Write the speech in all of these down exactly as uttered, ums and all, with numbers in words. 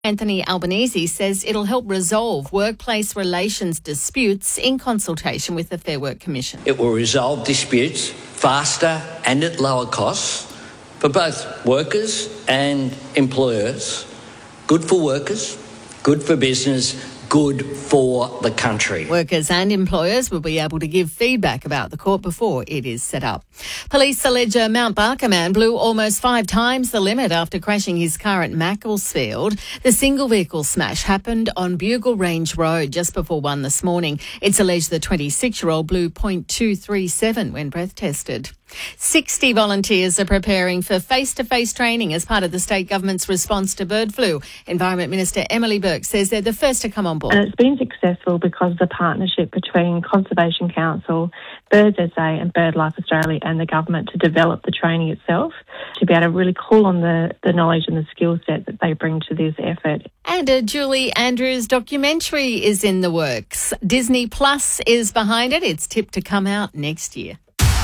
Anthony Albanese says it'll help resolve workplace relations disputes in consultation with the Fair Work Commission. It will resolve disputes faster and at lower costs for both workers and employers. Good for workers, good for business, good for the country. Workers and employers will be able to give feedback about the court before it is set up. Police allege a Mount Barker man blew almost five times the limit after crashing his car at Macclesfield. The single vehicle smash happened on Bugle Range Road just before one this morning. It's alleged the twenty-six-year-old blew point two three seven when breath tested. sixty volunteers are preparing for face-to-face training as part of the state government's response to bird flu. Environment Minister Emily Burke says they're the first to come on board. And it's been successful because of the partnership between Conservation Council, Birds S A and BirdLife Australia and the government to develop the training itself, to be able to really call on the, the knowledge and the skill set that they bring to this effort. And a Julie Andrews documentary is in the works. Disney Plus is behind it. It's tipped to come out next year.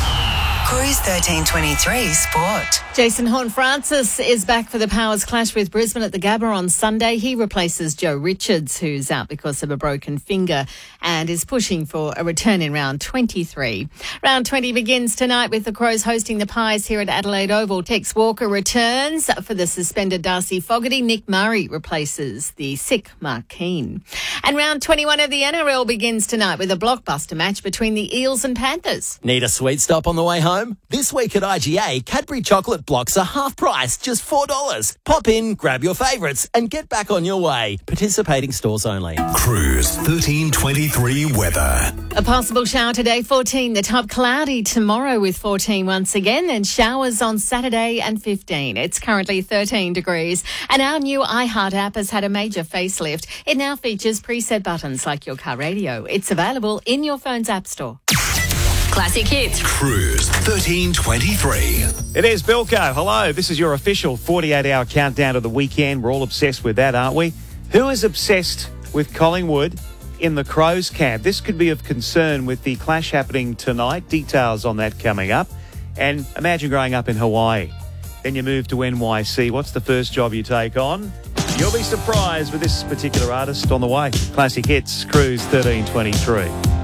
Cruise thirteen twenty-three Sport. Jason Horne-Francis is back for the Powers clash with Brisbane at the Gabba on Sunday. He replaces Joe Richards, who's out because of a broken finger and is pushing for a return in round twenty-three. Round twenty begins tonight with the Crows hosting the Pies here at Adelaide Oval. Tex Walker returns for the suspended Darcy Fogarty. Nick Murray replaces the sick Mark Keane. And round twenty-one of the N R L begins tonight with a blockbuster match between the Eels and Panthers. Need a sweet stop on the way home? This week at I G A, Cadbury chocolate blocks are half price, just four dollars. Pop in, grab your favourites and get back on your way. Participating stores only. Cruise thirteen twenty-three weather. A possible shower today, fourteen. The top cloudy tomorrow with fourteen once again. Then showers on Saturday and fifteen. It's currently thirteen degrees. And our new iHeart app has had a major facelift. It now features preset buttons like your car radio. It's available in your phone's app store. Classic hits. Cruise thirteen twenty-three. It is Bilko. Hello, this is your official forty-eight hour countdown to the weekend. We're all obsessed with that, aren't we? Who is obsessed with Collingwood in the Crows camp? This could be of concern with the clash happening tonight. Details on that coming up. And imagine growing up in Hawaii. Then you move to N Y C. What's the first job you take on? You'll be surprised with this particular artist on the way. Classic hits, Cruise thirteen twenty-three.